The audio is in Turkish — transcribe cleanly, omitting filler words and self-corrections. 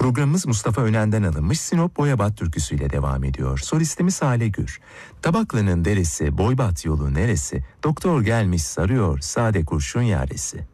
Programımız Mustafa Önen'den alınmış Sinop Boyabat türküsüyle devam ediyor. Solistimiz Hale Gür. Tabaklı'nın deresi, Boybat yolu neresi? Doktor gelmiş sarıyor, sade kurşun yaresi.